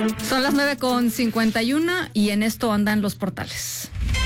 Son las 9:51 y en esto andan los portales.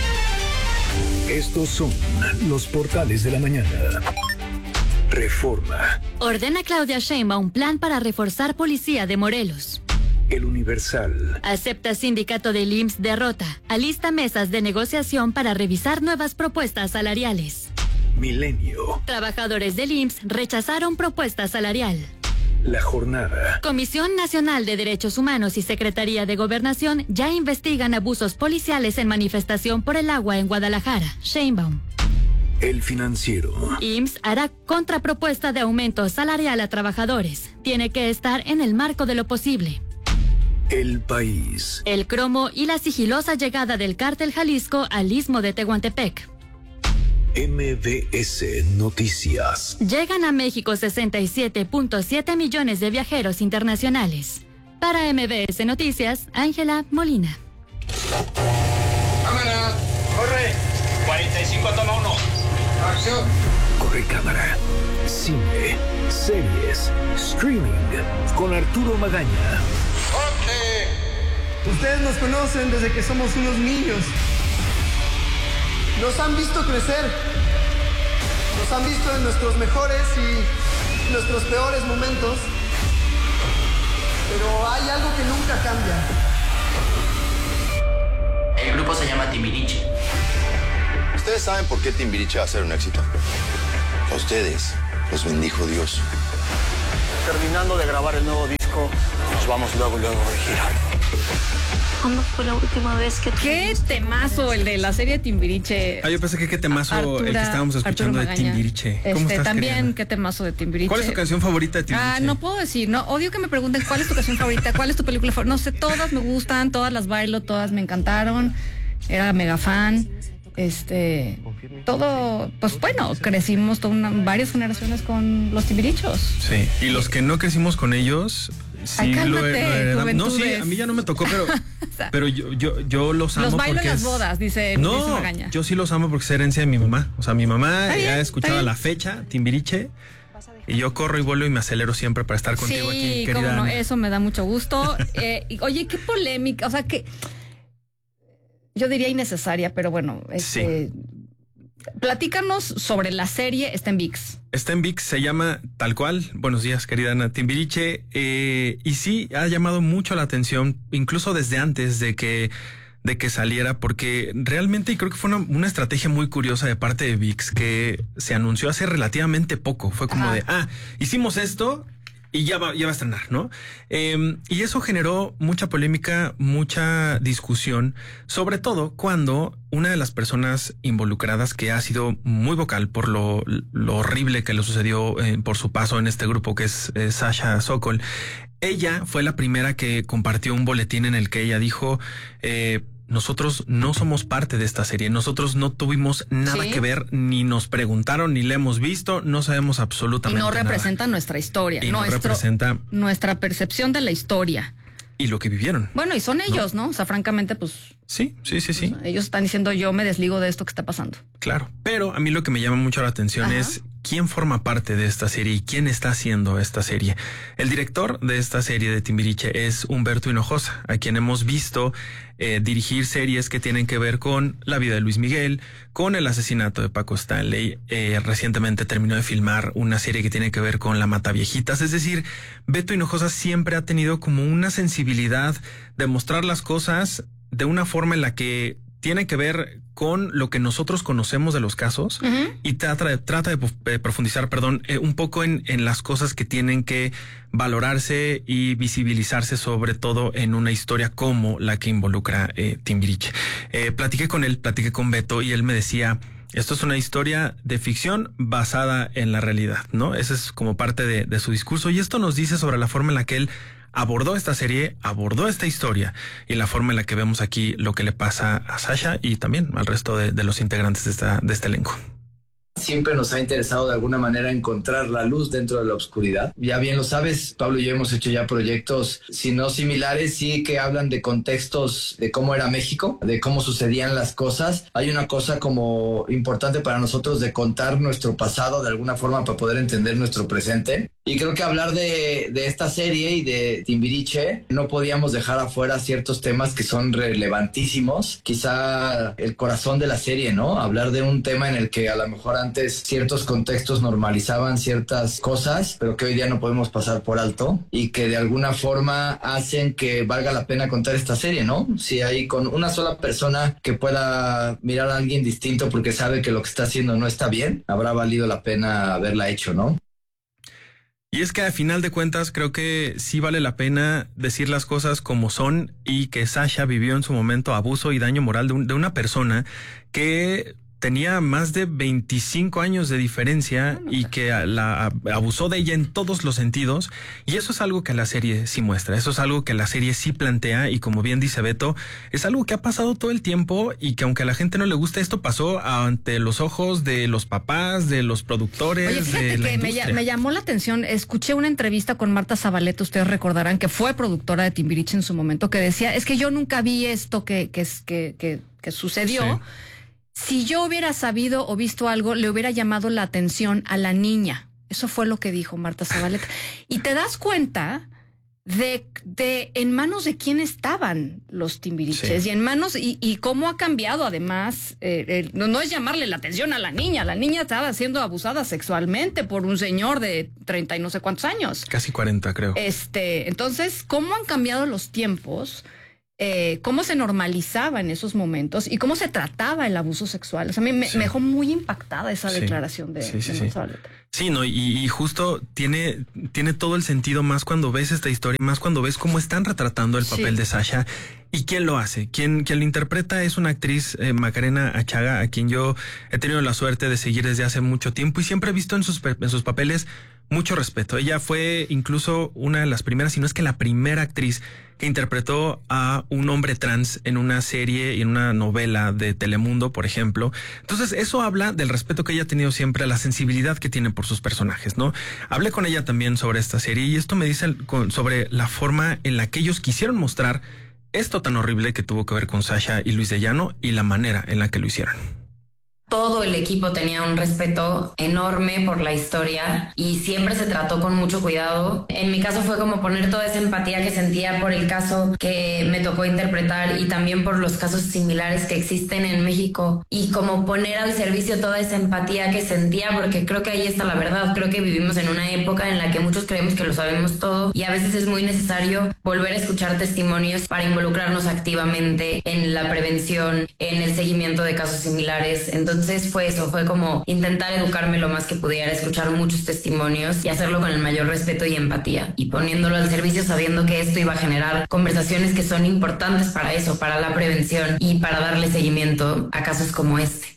Estos son los portales de la mañana. Reforma. Ordena Claudia Sheinbaum un plan para reforzar policía de Morelos. El Universal. Acepta sindicato del IMSS derrota. Alista mesas de negociación para revisar nuevas propuestas salariales. Milenio. Trabajadores del IMSS rechazaron propuesta salarial. La Jornada. Comisión Nacional de Derechos Humanos y Secretaría de Gobernación ya investigan abusos policiales en manifestación por el agua en Guadalajara. Sheinbaum. El Financiero. IMSS hará contrapropuesta de aumento salarial a trabajadores. Tiene que estar en el marco de lo posible. El País. El cromo y la sigilosa llegada del cártel Jalisco al istmo de Tehuantepec. MBS Noticias. Llegan a México 67.7 millones de viajeros internacionales. Para MBS Noticias, Ángela Molina. Cámara, corre. 45, toma 1. Acción. Corre cámara. Cine, series, streaming. Con Arturo Magaña. ¡Corte! Ustedes nos conocen desde que somos unos niños. Nos han visto crecer. Nos han visto en nuestros mejores y nuestros peores momentos. Pero hay algo que nunca cambia. El grupo se llama Timbiriche. ¿Ustedes saben por qué Timbiriche va a ser un éxito? A ustedes los bendijo Dios. Terminando de grabar el nuevo disco, nos vamos luego de girar. ¿Cuándo fue la última vez que... Qué temazo el de la serie Timbiriche. Ah, yo pensé que qué temazo el que estábamos escuchando de Timbiriche. ¿Cómo estás, también querida? Qué temazo de Timbiriche. ¿Cuál es tu canción favorita de Timbiriche? No puedo decir, no, odio que me pregunten cuál es tu canción favorita, cuál es tu película favorita. No sé, todas me gustan, todas las bailo, todas me encantaron. Era mega fan. Todo, pues bueno, crecimos varias generaciones con los Timbirichos. Sí, y los que no crecimos con ellos, sí. Ay, cálmate, No, sí, a mí ya no me tocó, pero yo los amo. Los bailo porque en las bodas, dice Magaña. Yo sí los amo porque es herencia de mi mamá. O sea, mi mamá ha escuchado a la bien. fecha Timbiriche. Y yo corro y vuelo y me acelero siempre para estar contigo aquí, querida. Sí, cómo no, eso me da mucho gusto. Oye, qué polémica, o sea, que yo diría innecesaria, pero bueno, sí. Platícanos sobre la serie, está en ViX. Está en ViX, se llama tal cual, buenos días querida Ana, Timbiriche, y sí, ha llamado mucho la atención, incluso desde antes de que saliera, porque realmente, y creo que fue una estrategia muy curiosa de parte de ViX, que se anunció hace relativamente poco, fue como de, hicimos esto y ya va a estrenar, ¿no? Y eso generó mucha polémica, mucha discusión, sobre todo cuando una de las personas involucradas, que ha sido muy vocal por lo horrible que le sucedió por su paso en este grupo, que es Sasha Sokol, ella fue la primera que compartió un boletín en el que ella dijo, nosotros no somos parte de esta serie, nosotros no tuvimos nada que ver, ni nos preguntaron, ni la hemos visto, no sabemos absolutamente nada. Y no representa nuestra historia, y no representa nuestra percepción de la historia. Y lo que vivieron. Bueno, y son ellos, ¿no? O sea, francamente, pues... Sí. Ellos están diciendo, yo me desligo de esto que está pasando. Claro, pero a mí lo que me llama mucho la atención es quién forma parte de esta serie y quién está haciendo esta serie. El director de esta serie de Timbiriche es Humberto Hinojosa, a quien hemos visto dirigir series que tienen que ver con la vida de Luis Miguel, con el asesinato de Paco Stanley. Recientemente terminó de filmar una serie que tiene que ver con La Mataviejitas. Es decir, Beto Hinojosa siempre ha tenido como una sensibilidad de mostrar las cosas de una forma en la que tiene que ver con lo que nosotros conocemos de los casos y trata de profundizar, un poco en las cosas que tienen que valorarse y visibilizarse, sobre todo en una historia como la que involucra Timbiriche. Platiqué con Beto y él me decía, esto es una historia de ficción basada en la realidad, ¿no? Ese es como parte de su discurso, y esto nos dice sobre la forma en la que él abordó esta serie, abordó esta historia y la forma en la que vemos aquí lo que le pasa a Sasha y también al resto de los integrantes de este elenco. Siempre nos ha interesado de alguna manera encontrar la luz dentro de la oscuridad. Ya bien lo sabes, Pablo y yo hemos hecho ya proyectos, si no similares, sí que hablan de contextos de cómo era México, de cómo sucedían las cosas. Hay una cosa como importante para nosotros de contar nuestro pasado de alguna forma para poder entender nuestro presente. Y creo que hablar de esta serie y de Timbiriche, no podíamos dejar afuera ciertos temas que son relevantísimos. Quizá el corazón de la serie, ¿no? Hablar de un tema en el que a lo mejor antes ciertos contextos normalizaban ciertas cosas, pero que hoy día no podemos pasar por alto y que de alguna forma hacen que valga la pena contar esta serie, ¿no? Si hay con una sola persona que pueda mirar a alguien distinto porque sabe que lo que está haciendo no está bien, habrá valido la pena haberla hecho, ¿no? Y es que a final de cuentas creo que sí vale la pena decir las cosas como son y que Sasha vivió en su momento abuso y daño moral de una persona que tenía más de 25 años de diferencia y que la abusó de ella en todos los sentidos. Y eso es algo que la serie sí muestra, eso es algo que la serie sí plantea y como bien dice Beto, es algo que ha pasado todo el tiempo y que aunque a la gente no le guste, esto pasó ante los ojos de los papás, de los productores. Oye, fíjate de la que industria. me llamó la atención, escuché una entrevista con Marta Zabaleta, ustedes recordarán que fue productora de Timbiriche en su momento, que decía, es que yo nunca vi esto que sucedió. Sí. Si yo hubiera sabido o visto algo, le hubiera llamado la atención a la niña. Eso fue lo que dijo Marta Zabaleta. Y te das cuenta de en manos de quién estaban los Timbiriches, sí. Y en manos, y cómo ha cambiado además, no es llamarle la atención a la niña estaba siendo abusada sexualmente por un señor de 30 y no sé cuántos años. Casi 40, creo. Entonces, ¿cómo han cambiado los tiempos? Cómo se normalizaba en esos momentos y cómo se trataba el abuso sexual. O sea, me dejó muy impactada esa declaración de Zabaleta. Sí, no, y justo tiene todo el sentido más cuando ves esta historia, más cuando ves cómo están retratando el papel de Sasha y quién lo hace. Quien lo interpreta es una actriz, Macarena Achaga, a quien yo he tenido la suerte de seguir desde hace mucho tiempo y siempre he visto en sus papeles mucho respeto. Ella fue incluso una de las primeras, si no es que la primera actriz que interpretó a un hombre trans en una serie y en una novela de Telemundo, por ejemplo. Entonces, eso habla del respeto que ella ha tenido siempre, a la sensibilidad que tiene por sus personajes, ¿no? Hablé con ella también sobre esta serie y esto me dice sobre la forma en la que ellos quisieron mostrar esto tan horrible que tuvo que ver con Sasha y Luis de Llano y la manera en la que lo hicieron. Todo el equipo tenía un respeto enorme por la historia y siempre se trató con mucho cuidado. En mi caso fue como poner toda esa empatía que sentía por el caso que me tocó interpretar y también por los casos similares que existen en México y como poner al servicio toda esa empatía que sentía, porque creo que ahí está la verdad. Creo que vivimos en una época en la que muchos creemos que lo sabemos todo y a veces es muy necesario volver a escuchar testimonios para involucrarnos activamente en la prevención, en el seguimiento de casos similares. Entonces fue eso, fue como intentar educarme lo más que pudiera, escuchar muchos testimonios y hacerlo con el mayor respeto y empatía y poniéndolo al servicio sabiendo que esto iba a generar conversaciones que son importantes para eso, para la prevención y para darle seguimiento a casos como este.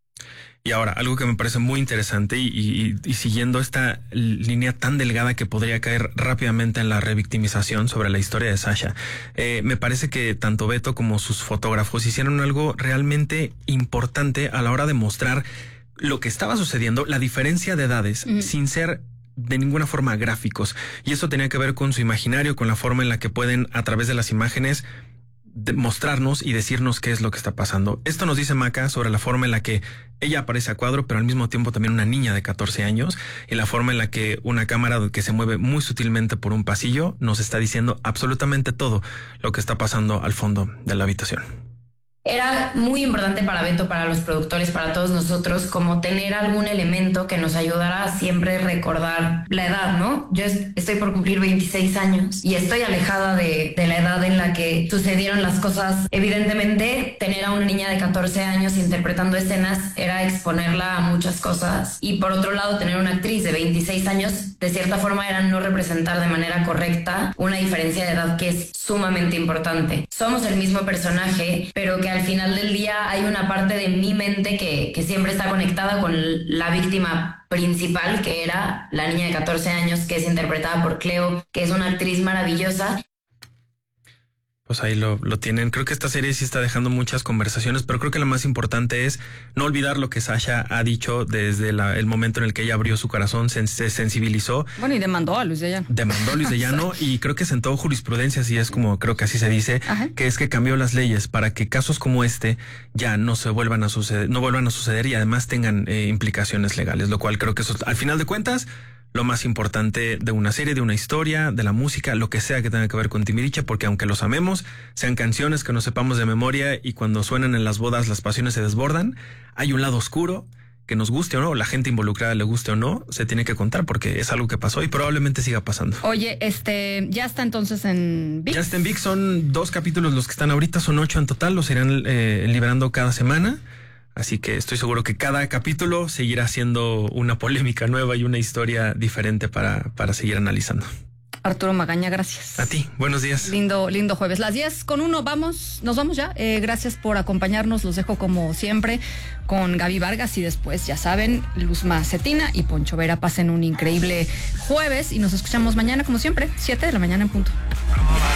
Y ahora, algo que me parece muy interesante y siguiendo esta línea tan delgada que podría caer rápidamente en la revictimización sobre la historia de Sasha, me parece que tanto Beto como sus fotógrafos hicieron algo realmente importante a la hora de mostrar lo que estaba sucediendo, la diferencia de edades, sin ser de ninguna forma gráficos. Y eso tenía que ver con su imaginario, con la forma en la que pueden, a través de las imágenes, mostrarnos y decirnos qué es lo que está pasando. Esto nos dice Maca sobre la forma en la que ella aparece a cuadro, pero al mismo tiempo también una niña de 14 años, y la forma en la que una cámara que se mueve muy sutilmente por un pasillo nos está diciendo absolutamente todo lo que está pasando al fondo de la habitación. Era muy importante para Beto, para los productores, para todos nosotros, como tener algún elemento que nos ayudara a siempre recordar la edad, ¿no? Yo estoy por cumplir 26 años y estoy alejada de la edad en la que sucedieron las cosas. Evidentemente, tener a una niña de 14 años interpretando escenas era exponerla a muchas cosas. Y por otro lado, tener una actriz de 26 años, de cierta forma, era no representar de manera correcta una diferencia de edad que es sumamente importante. Somos el mismo personaje, pero que al final del día hay una parte de mi mente que siempre está conectada con la víctima principal, que era la niña de 14 años, que es interpretada por Cleo, que es una actriz maravillosa. Pues ahí lo tienen. Creo que esta serie sí está dejando muchas conversaciones, pero creo que lo más importante es no olvidar lo que Sasha ha dicho desde el momento en el que ella abrió su corazón, se sensibilizó. Bueno, y demandó a Luis de Llano. Demandó a Luis de Llano y creo que sentó jurisprudencia, así es como creo que así se dice, que es que cambió las leyes para que casos como este ya no vuelvan a suceder y además tengan implicaciones legales, lo cual creo que eso al final de cuentas lo más importante de una serie, de una historia, de la música, lo que sea que tenga que ver con Timbiriche, porque aunque los amemos, sean canciones que no sepamos de memoria y cuando suenan en las bodas las pasiones se desbordan, hay un lado oscuro que nos guste o no, la gente involucrada le guste o no, se tiene que contar porque es algo que pasó y probablemente siga pasando. Oye, ya está entonces en ViX. Ya está en ViX, son 2 capítulos los que están ahorita, son 8 en total, los irán liberando cada semana. Así que estoy seguro que cada capítulo seguirá siendo una polémica nueva y una historia diferente para seguir analizando. Arturo Magaña, gracias. A ti, buenos días. Lindo jueves. Las 10:01, nos vamos ya. Gracias por acompañarnos. Los dejo como siempre con Gaby Vargas y después, ya saben, Luzma Cetina y Poncho Vera. Pasen un increíble jueves y nos escuchamos mañana como siempre, 7 de la mañana en punto.